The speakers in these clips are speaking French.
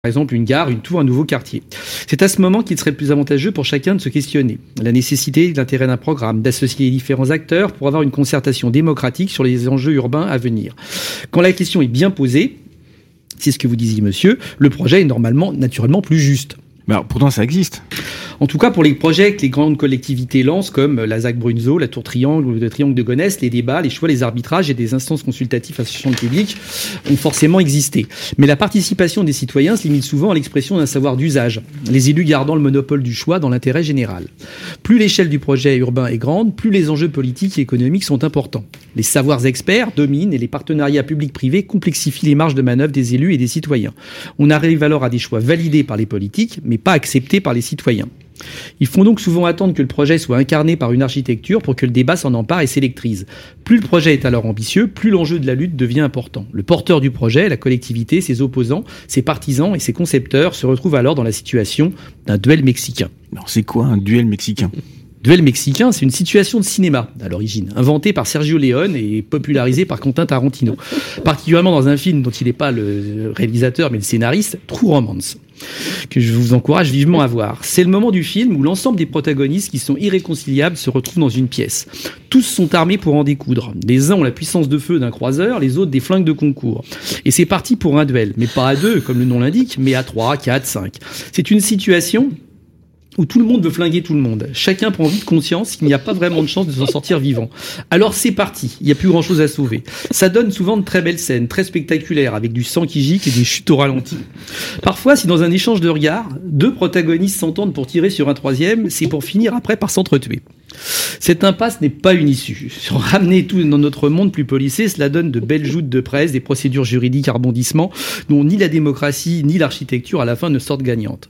par exemple une gare, une tour, un nouveau quartier. C'est à ce moment qu'il serait plus avantageux pour chacun de se questionner. La nécessité et l'intérêt d'un programme, d'associer les différents acteurs pour avoir une concertation démocratique sur les enjeux urbains à venir. Quand la question est bien posée, c'est ce que vous disiez monsieur, le projet est naturellement plus juste. Mais alors, pourtant ça existe. En tout cas, pour les projets que les grandes collectivités lancent, comme la ZAC Brunzeau, la Tour Triangle ou le Triangle de Gonesse, les débats, les choix, les arbitrages et des instances consultatives associant le public ont forcément existé. Mais la participation des citoyens se limite souvent à l'expression d'un savoir d'usage, les élus gardant le monopole du choix dans l'intérêt général. Plus l'échelle du projet urbain est grande, plus les enjeux politiques et économiques sont importants. Les savoirs experts dominent et les partenariats publics-privés complexifient les marges de manœuvre des élus et des citoyens. On arrive alors à des choix validés par les politiques, mais pas acceptés par les citoyens. Ils font donc souvent attendre que le projet soit incarné par une architecture pour que le débat s'en empare et s'électrise. Plus le projet est alors ambitieux, plus l'enjeu de la lutte devient important. Le porteur du projet, la collectivité, ses opposants, ses partisans et ses concepteurs se retrouvent alors dans la situation d'un duel mexicain. Alors c'est quoi un duel mexicain ? Duel mexicain, c'est une situation de cinéma, à l'origine, inventée par Sergio Leone et popularisée par Quentin Tarantino. Particulièrement dans un film dont il n'est pas le réalisateur, mais le scénariste, True Romance, que je vous encourage vivement à voir. C'est le moment du film où l'ensemble des protagonistes, qui sont irréconciliables, se retrouvent dans une pièce. Tous sont armés pour en découdre. Les uns ont la puissance de feu d'un croiseur, les autres des flingues de concours. Et c'est parti pour un duel, mais pas à deux, comme le nom l'indique, mais à 3, 4, 5. C'est une situation où tout le monde veut flinguer tout le monde. Chacun prend vite conscience qu'il n'y a pas vraiment de chance de s'en sortir vivant. Alors c'est parti, il n'y a plus grand chose à sauver. Ça donne souvent de très belles scènes, très spectaculaires, avec du sang qui gicle et des chutes au ralenti. Parfois, si dans un échange de regards, deux protagonistes s'entendent pour tirer sur un troisième, c'est pour finir après par s'entretuer. Cette impasse n'est pas une issue. Ramener tout dans notre monde plus policé, cela donne de belles joutes de presse, des procédures juridiques à rebondissement, dont ni la démocratie ni l'architecture à la fin ne sortent gagnantes.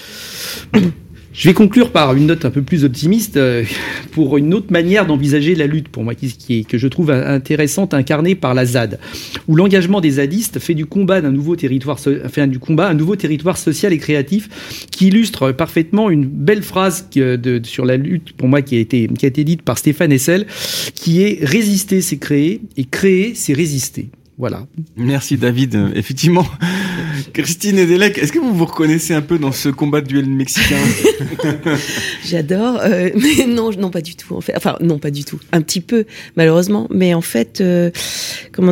Je vais conclure par une note un peu plus optimiste pour une autre manière d'envisager la lutte, pour moi, que je trouve intéressante, incarnée par la ZAD, où l'engagement des zadistes fait du combat un nouveau territoire social et créatif, qui illustre parfaitement une belle phrase sur la lutte, pour moi, qui a été dite par Stéphane Hessel, qui est « résister, c'est créer, et créer, c'est résister ». Voilà. Merci David. Effectivement, Christine Edelec, est-ce que vous vous reconnaissez un peu dans ce combat de duel mexicain ? J'adore, mais non, pas du tout en fait. Enfin, non, pas du tout. Un petit peu, malheureusement. Mais en fait, comme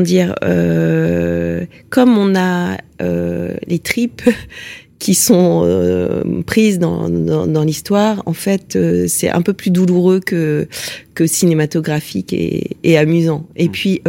on a les tripes qui sont prises dans l'histoire, en fait, c'est un peu plus douloureux que cinématographique et amusant. Et puis,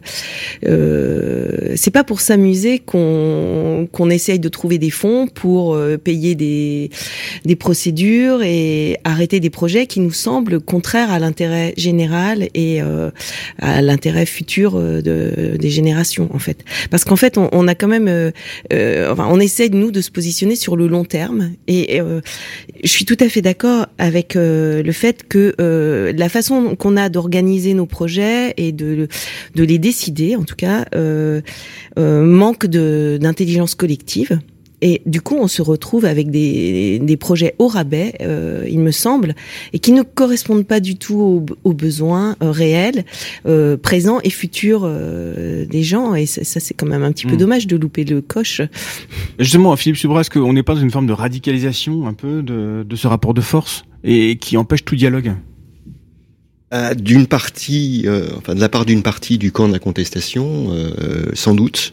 c'est pas pour s'amuser qu'on essaye de trouver des fonds pour payer des procédures et arrêter des projets qui nous semblent contraires à l'intérêt général et à l'intérêt futur des générations, en fait. Parce qu'en fait, on a quand même, on essaie nous de se positionner sur le long terme. Et je suis tout à fait d'accord avec le fait que la façon qu'on a d'organiser nos projets et de les décider, en tout cas, manque d'intelligence collective. Et du coup, on se retrouve avec des projets au rabais, il me semble, et qui ne correspondent pas du tout aux besoins réels, présents et futurs des gens. Et ça, c'est quand même un petit peu dommage de louper le coche. Justement, Philippe Subra, est-ce qu'on n'est pas dans une forme de radicalisation un peu de ce rapport de force et qui empêche tout dialogue ? D'une partie, de la part d'une partie du camp de la contestation, sans doute.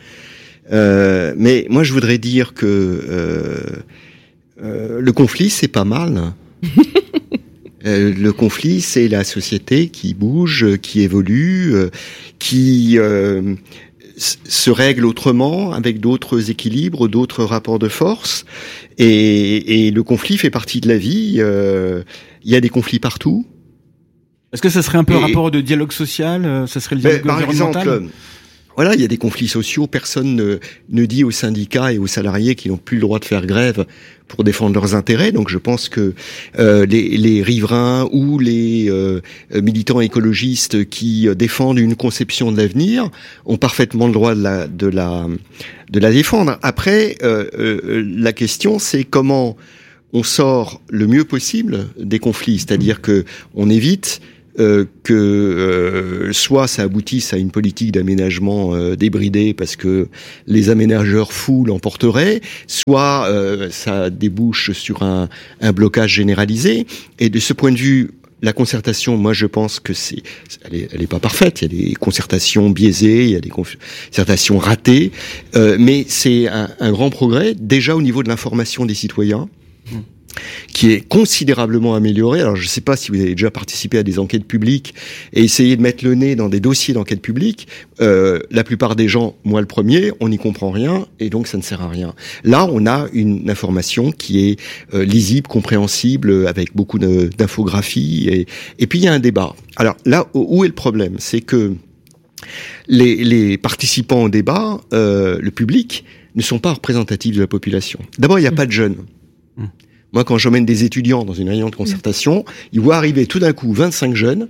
Mais moi, je voudrais dire que le conflit, c'est pas mal. Le conflit, c'est la société qui bouge, qui évolue, qui se règle autrement, avec d'autres équilibres, d'autres rapports de force. Et le conflit fait partie de la vie. Il y a des conflits partout. Est-ce que ça serait un peu un rapport de dialogue social ? Ça serait le dialogue environnemental ? Par exemple, voilà, il y a des conflits sociaux. Personne ne dit aux syndicats et aux salariés qu'ils n'ont plus le droit de faire grève pour défendre leurs intérêts. Donc je pense que les riverains ou les militants écologistes qui défendent une conception de l'avenir ont parfaitement le droit de la défendre. Après, la question, c'est comment on sort le mieux possible des conflits, c'est-à-dire que on évite que soit ça aboutisse à une politique d'aménagement débridée parce que les aménageurs fous l'emporteraient, soit ça débouche sur un blocage généralisé. Et de ce point de vue, la concertation, moi je pense que elle est pas parfaite. Il y a des concertations biaisées, il y a des concertations ratées, mais c'est un grand progrès déjà au niveau de l'information des citoyens, qui est considérablement amélioré. Alors, je ne sais pas si vous avez déjà participé à des enquêtes publiques et essayé de mettre le nez dans des dossiers d'enquête publique. La plupart des gens, moi le premier, on n'y comprend rien et donc ça ne sert à rien. Là, on a une information qui est lisible, compréhensible, avec beaucoup d'infographies et puis il y a un débat. Alors là, où est le problème ? C'est que les participants au débat, le public, ne sont pas représentatifs de la population. D'abord, il n'y a pas de jeunes. Moi, quand j'emmène des étudiants dans une réunion de concertation, ils voient arriver tout d'un coup 25 jeunes,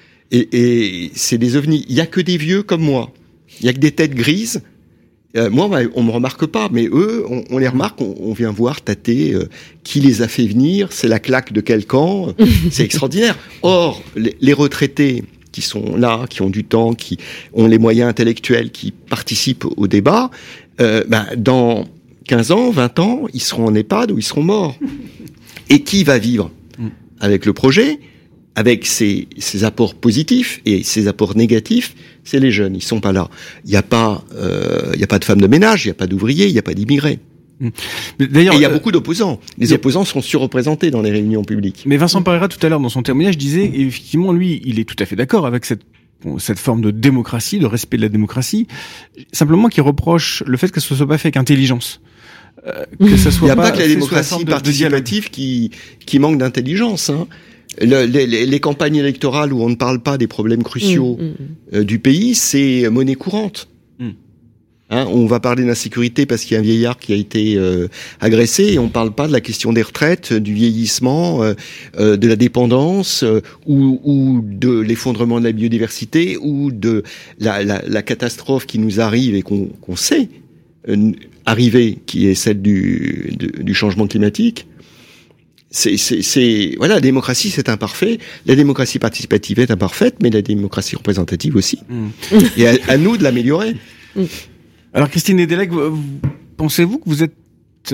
et c'est des ovnis. Il y a que des vieux comme moi. Il y a que des têtes grises. Moi, on me remarque pas, mais eux, on les remarque. On vient voir, tâter, qui les a fait venir. C'est la claque de quel camp. C'est extraordinaire. Or, les retraités qui sont là, qui ont du temps, qui ont les moyens intellectuels, qui participent au débat, dans 15 ans, 20 ans, ils seront en EHPAD ou ils seront morts. Et qui va vivre avec le projet, avec ses apports positifs et ses apports négatifs? C'est les jeunes, ils sont pas là. Il y a pas de femmes de ménage, il y a pas d'ouvriers, il y a pas d'immigrés. D'ailleurs, et il y a beaucoup d'opposants. Les opposants sont surreprésentés dans les réunions publiques. Mais Vincent Pereira, tout à l'heure, dans son témoignage, disait, effectivement, lui, il est tout à fait d'accord avec cette forme de démocratie, de respect de la démocratie, simplement qu'il reproche le fait que ce soit pas fait avec intelligence. Que ça soit il n'y a pas que la démocratie participative qui manque d'intelligence. Hein. Les campagnes électorales où on ne parle pas des problèmes cruciaux du pays, c'est monnaie courante. Hein, on va parler d'insécurité parce qu'il y a un vieillard qui a été agressé, et on ne parle pas de la question des retraites, du vieillissement, de la dépendance, ou de l'effondrement de la biodiversité, ou de la catastrophe qui nous arrive et qu'on sait arrivée, qui est celle du changement climatique. Voilà, la démocratie, c'est imparfait. La démocratie participative est imparfaite, mais la démocratie représentative aussi. Et à nous de l'améliorer. Alors, Christine Nedelec, pensez-vous que vous êtes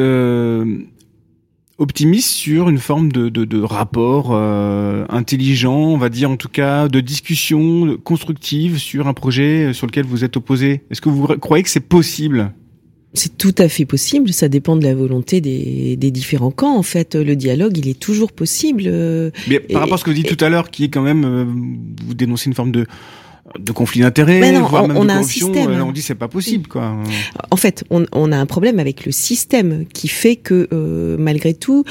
optimiste sur une forme de rapport intelligent, on va dire, en tout cas, de discussion constructive sur un projet sur lequel vous êtes opposé? Est-ce que vous croyez que c'est possible? C'est tout à fait possible, ça dépend de la volonté des différents camps. En fait, le dialogue, il est toujours possible. Mais par rapport à ce que vous dites tout à l'heure, qui est quand même, vous dénoncez une forme de conflit d'intérêts, voire même de corruption, un système, on dit c'est pas possible, quoi. En fait, on a un problème avec le système qui fait que malgré tout,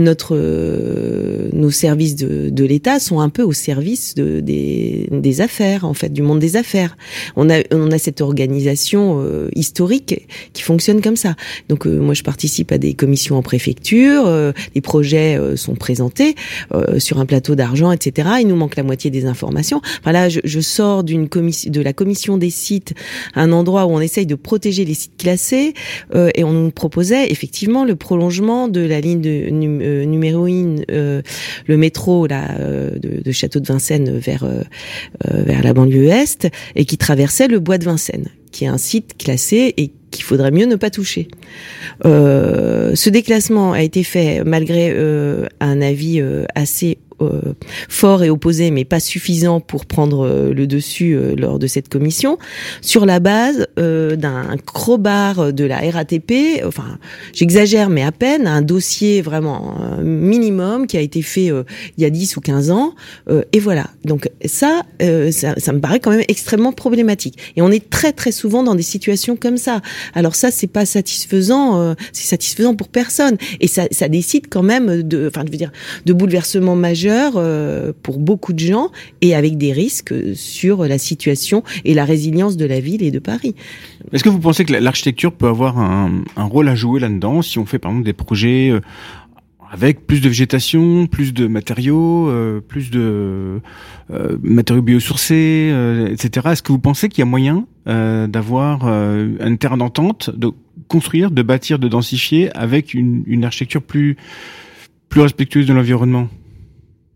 nos services de l'État sont un peu au service des affaires, en fait, du monde des affaires. On a cette organisation historique qui fonctionne comme ça. Donc moi, je participe à des commissions en préfecture, les projets sont présentés sur un plateau d'argent, etc. Il nous manque la moitié des informations. Enfin là, je sors de la commission des sites, un endroit où on essaye de protéger les sites classés, et on nous proposait effectivement le prolongement de la ligne numéro 1, le métro là de Château de Vincennes vers la banlieue est, et qui traversait le bois de Vincennes, qui est un site classé et qu'il faudrait mieux ne pas toucher. Ce déclassement a été fait malgré un avis assez fort et opposé, mais pas suffisant pour prendre le dessus lors de cette commission, sur la base d'un crowbar de la RATP, enfin j'exagère mais à peine, un dossier vraiment minimum qui a été fait il y a 10 ou 15 ans, et voilà. Donc ça me paraît quand même extrêmement problématique. Et on est très très souvent dans des situations comme ça. Alors ça, c'est pas satisfaisant, c'est satisfaisant pour personne. Et ça décide quand même de bouleversements majeurs pour beaucoup de gens, et avec des risques sur la situation et la résilience de la ville et de Paris. Est-ce que vous pensez que l'architecture peut avoir un rôle à jouer là-dedans, si on fait par exemple des projets avec plus de végétation, plus de matériaux, plus de matériaux biosourcés, etc. Est-ce que vous pensez qu'il y a moyen d'avoir un terrain d'entente, de construire, de bâtir, de densifier avec une architecture plus respectueuse de l'environnement?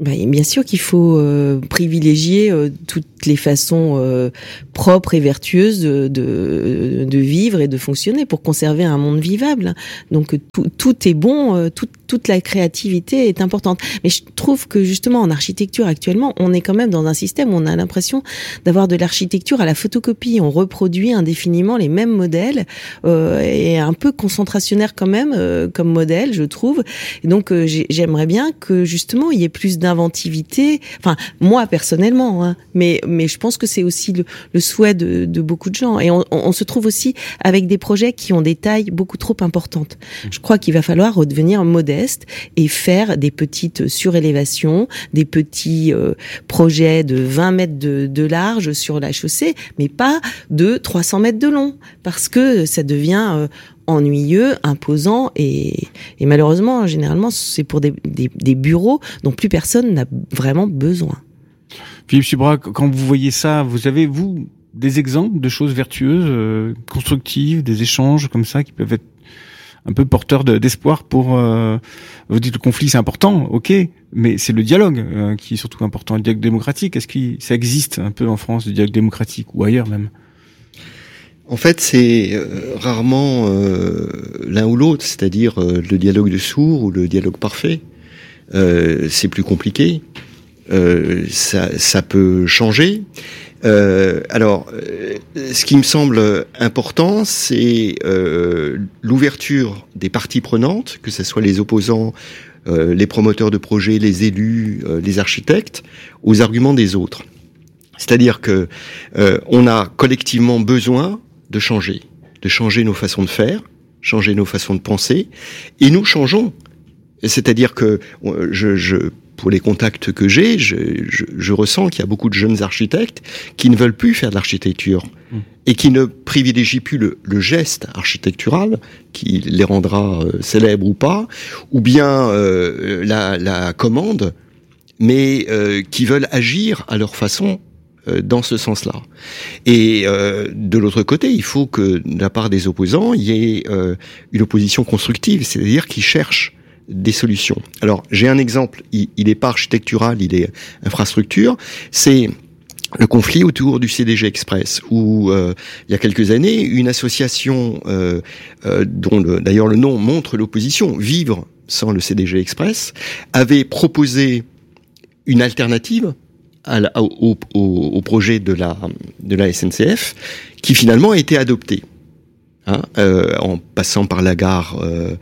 Bien sûr qu'il faut privilégier toutes les façons propres et vertueuses de vivre et de fonctionner pour conserver un monde vivable. Donc tout est bon, toute la créativité est importante. Mais je trouve que justement en architecture actuellement, on est quand même dans un système où on a l'impression d'avoir de l'architecture à la photocopie. On reproduit indéfiniment les mêmes modèles et un peu concentrationnaire quand même comme modèle, je trouve. Et donc j'aimerais bien que justement il y ait plus d'inventivité. Enfin, moi personnellement, hein, mais je pense que c'est aussi le souhait de beaucoup de gens. Et on se trouve aussi avec des projets qui ont des tailles beaucoup trop importantes. Je crois qu'il va falloir redevenir modeste et faire des petites surélévations, des petits projets de 20 mètres de large sur la chaussée, mais pas de 300 mètres de long, parce que ça devient ennuyeux, imposant et malheureusement, généralement, c'est pour des bureaux dont plus personne n'a vraiment besoin. Philippe Subra, quand vous voyez ça, vous avez, vous, des exemples de choses vertueuses, constructives, des échanges comme ça qui peuvent être un peu porteurs d'espoir pour... vous dites le conflit c'est important, ok, mais c'est le dialogue qui est surtout important, le dialogue démocratique. Est-ce que ça existe un peu en France, le dialogue démocratique, ou ailleurs même? En fait, c'est rarement l'un ou l'autre, c'est-à-dire le dialogue de sourds ou le dialogue parfait. C'est plus compliqué. Ça peut changer. Ce qui me semble important, c'est l'ouverture des parties prenantes, que ce soit les opposants, les promoteurs de projets, les élus, les architectes, aux arguments des autres. C'est-à-dire que on a collectivement besoin de changer nos façons de faire, changer nos façons de penser, et nous changeons. C'est-à-dire que pour les contacts que j'ai, je ressens qu'il y a beaucoup de jeunes architectes qui ne veulent plus faire de l'architecture et qui ne privilégient plus le geste architectural qui les rendra célèbres ou pas, ou bien la commande, mais qui veulent agir à leur façon dans ce sens-là. Et de l'autre côté, il faut que de la part des opposants, il y ait une opposition constructive, c'est-à-dire qui cherchent des solutions. Alors, j'ai un exemple, il n'est pas architectural, il est infrastructure, c'est le conflit autour du CDG Express, où il y a quelques années, une association dont d'ailleurs le nom montre l'opposition, Vivre sans le CDG Express, avait proposé une alternative au projet de la SNCF, qui finalement a été adopté, en passant par la gare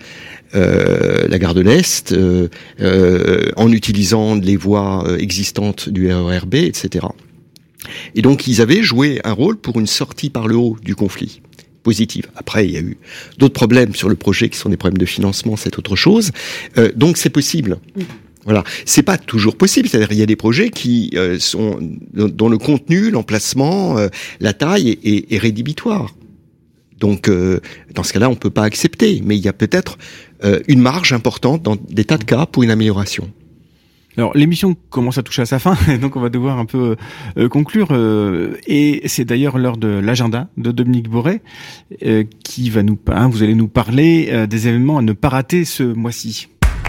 de l'Est, en utilisant les voies existantes du RERB, etc. Et donc ils avaient joué un rôle pour une sortie par le haut du conflit, positive. Après, il y a eu d'autres problèmes sur le projet qui sont des problèmes de financement, c'est autre chose. Donc c'est possible. Voilà, c'est pas toujours possible. C'est-à-dire, il y a des projets qui sont dont le contenu, l'emplacement, la taille est rédhibitoire. Donc, dans ce cas-là, on peut pas accepter. Mais il y a peut-être une marge importante dans des tas de cas pour une amélioration. Alors, l'émission commence à toucher à sa fin, donc on va devoir un peu conclure. Et c'est d'ailleurs l'heure de l'agenda de Dominique Boré, qui va vous allez nous parler des événements à ne pas rater ce mois-ci.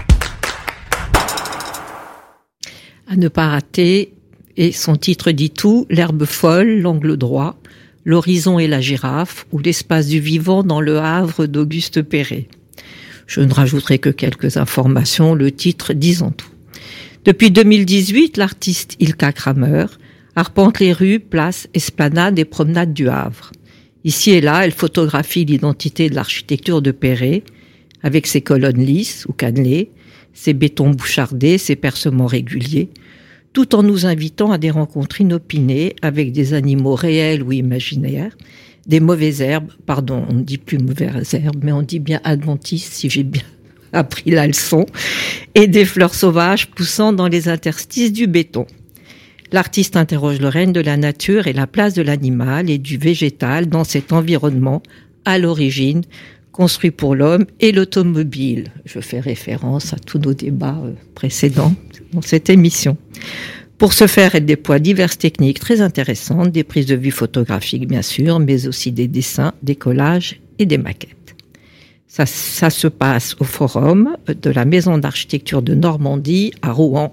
À ne pas rater, et son titre dit tout, l'herbe folle, l'angle droit, l'horizon et la girafe, ou l'espace du vivant dans le Havre d'Auguste Perret. Je ne rajouterai que quelques informations, le titre disant tout. Depuis 2018, l'artiste Ilka Kramer arpente les rues, places, esplanades et promenades du Havre. Ici et là, elle photographie l'identité de l'architecture de Perret, avec ses colonnes lisses ou cannelées, ses bétons bouchardés, ses percements réguliers, tout en nous invitant à des rencontres inopinées avec des animaux réels ou imaginaires, des mauvaises herbes, pardon, on ne dit plus mauvaises herbes, mais on dit bien adventices, si j'ai bien appris la leçon, et des fleurs sauvages poussant dans les interstices du béton. L'artiste interroge le règne de la nature et la place de l'animal et du végétal dans cet environnement, à l'origine, construit pour l'homme et l'automobile. Je fais référence à tous nos débats précédents dans cette émission. Pour ce faire, elle déploie diverses techniques très intéressantes, des prises de vue photographiques bien sûr, mais aussi des dessins, des collages et des maquettes. Ça se passe au forum de la Maison d'architecture de Normandie à Rouen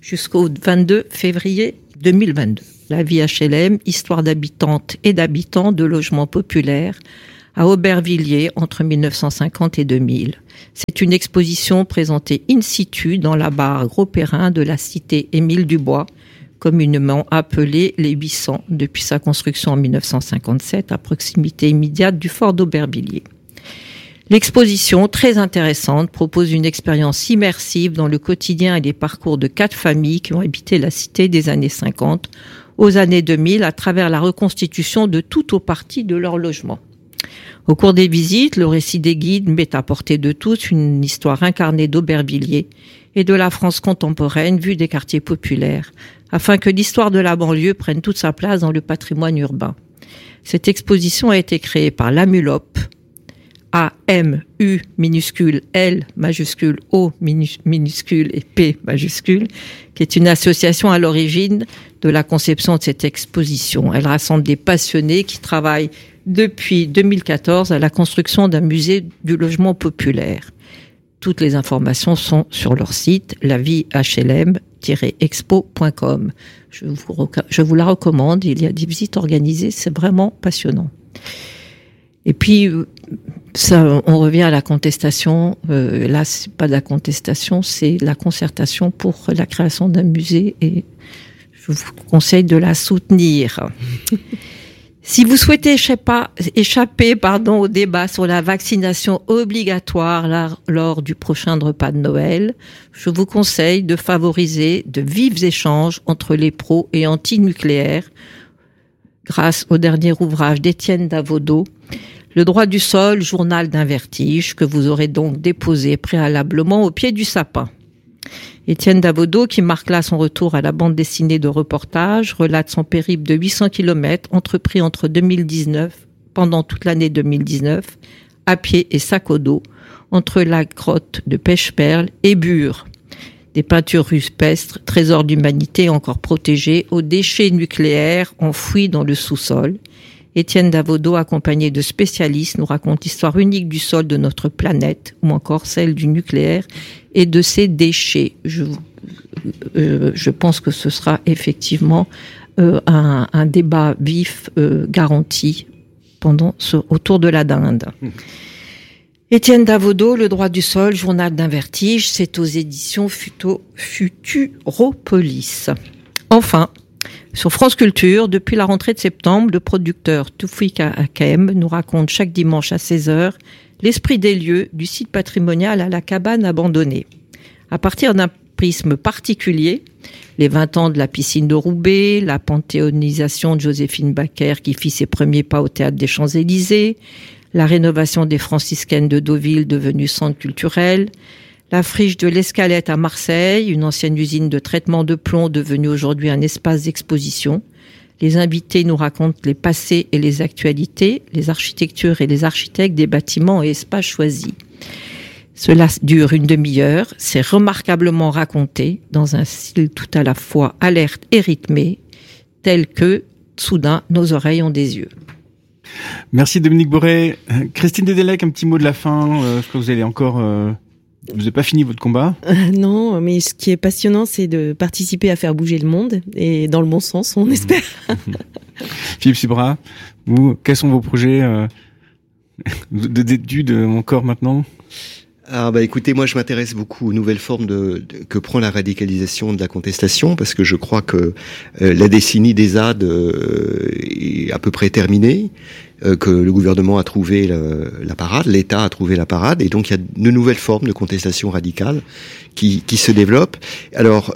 jusqu'au 22 février 2022. La vie HLM, histoire d'habitantes et d'habitants de logements populaires à Aubervilliers entre 1950 et 2000. C'est une exposition présentée in situ dans la barre Gros Perrin de la cité Émile Dubois, communément appelée les 800 depuis sa construction en 1957 à proximité immédiate du fort d'Aubervilliers. L'exposition, très intéressante, propose une expérience immersive dans le quotidien et les parcours de 4 familles qui ont habité la cité des années 50 aux années 2000 à travers la reconstitution de tout ou partie de leur logement. Au cours des visites, le récit des guides met à portée de tous une histoire incarnée d'Aubervilliers et de la France contemporaine vue des quartiers populaires, afin que l'histoire de la banlieue prenne toute sa place dans le patrimoine urbain. Cette exposition a été créée par l'AMULOP, A-M-U minuscule L majuscule O minuscule et P majuscule, qui est une association à l'origine de la conception de cette exposition. Elle rassemble des passionnés qui travaillent depuis 2014 à la construction d'un musée du logement populaire. Toutes les informations sont sur leur site laviehlm-expo.com. Je vous la recommande, il y a des visites organisées, c'est vraiment passionnant. Et puis, ça, on revient à la contestation. Là, c'est pas de la contestation, c'est la concertation pour la création d'un musée et je vous conseille de la soutenir. Si vous souhaitez échapper au débat sur la vaccination obligatoire lors du prochain repas de Noël, je vous conseille de favoriser de vifs échanges entre les pros et anti-nucléaires grâce au dernier ouvrage d'Étienne Davodo, Le droit du sol, journal d'un vertige, que vous aurez donc déposé préalablement au pied du sapin. Étienne Davodo, qui marque là son retour à la bande dessinée de reportage, relate son périple de 800 km entrepris pendant toute l'année 2019, à pied et sac au dos, entre la grotte de Pêche-Perle et Bure. Des peintures rupestres, trésors d'humanité encore protégés, aux déchets nucléaires enfouis dans le sous-sol. Étienne Davodo, accompagné de spécialistes, nous raconte l'histoire unique du sol de notre planète, ou encore celle du nucléaire et de ses déchets. Je pense que ce sera effectivement un débat vif garanti autour de la dinde. Étienne Davodo, Le droit du sol, journal d'un vertige, c'est aux éditions Futuropolis. Enfin, sur France Culture, depuis la rentrée de septembre, le producteur Toufik Hakem nous raconte chaque dimanche à 16h l'esprit des lieux du site patrimonial à la cabane abandonnée. À partir d'un prisme particulier, les 20 ans de la piscine de Roubaix, la panthéonisation de Joséphine Baker qui fit ses premiers pas au théâtre des Champs-Élysées, la rénovation des franciscaines de Deauville devenue centre culturel, la friche de l'Escalette à Marseille, une ancienne usine de traitement de plomb devenue aujourd'hui un espace d'exposition. Les invités nous racontent les passés et les actualités, les architectures et les architectes des bâtiments et espaces choisis. Cela dure une demi-heure, c'est remarquablement raconté dans un style tout à la fois alerte et rythmé, tel que, soudain, nos oreilles ont des yeux. Merci Dominique Boré. Christine Dedelec, un petit mot de la fin. Je crois que vous allez encore... Vous n'avez pas fini votre combat ? Non, mais ce qui est passionnant, c'est de participer à faire bouger le monde, et dans le bon sens, on espère. Philippe Subra, vous, quels sont vos projets d'études encore maintenant ? Écoutez, moi je m'intéresse beaucoup aux nouvelles formes que prend la radicalisation de la contestation, parce que je crois que la décennie des ZAD est à peu près terminée, que le gouvernement a trouvé la parade, l'État a trouvé la parade, et donc il y a de nouvelles formes de contestation radicale qui se développent. Alors,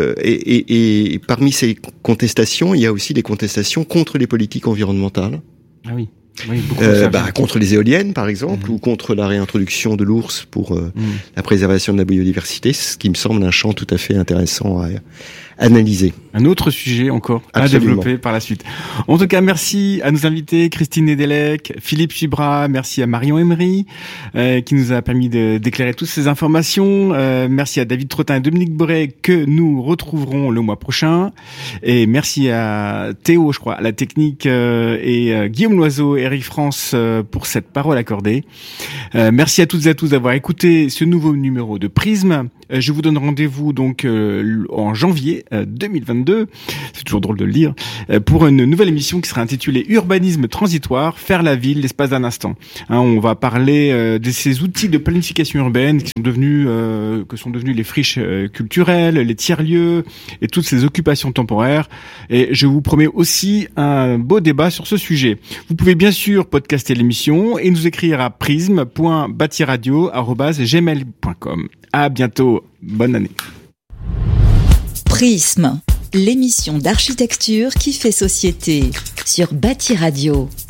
et parmi ces contestations, il y a aussi des contestations contre les politiques environnementales. Ah oui. Oui, contre les éoliennes par exemple, ou contre la réintroduction de l'ours pour la préservation de la biodiversité, ce qui me semble un champ tout à fait intéressant à analyser. Un autre sujet encore Absolument. À développer par la suite. En tout cas, merci à nos invités, Christine Nedelec, Philippe Subra, merci à Marion Emery, qui nous a permis d'éclairer toutes ces informations. Merci à David Trottin et Dominique Boré, que nous retrouverons le mois prochain. Et merci à Théo, je crois, à la technique, et Guillaume Loiseau, Eric France, pour cette parole accordée. Merci à toutes et à tous d'avoir écouté ce nouveau numéro de Prisme. Je vous donne rendez-vous donc en janvier 2022. C'est toujours drôle de le lire. Pour une nouvelle émission qui sera intitulée Urbanisme transitoire, faire la ville l'espace d'un instant. On va parler de ces outils de planification urbaine qui sont devenus les friches culturelles, les tiers-lieux et toutes ces occupations temporaires. Et je vous promets aussi un beau débat sur ce sujet. Vous pouvez bien sûr podcaster l'émission et nous écrire à prisme.batiradio@gmail.com. À bientôt. Bonne année. Prisme, l'émission d'architecture qui fait société sur Bâti Radio.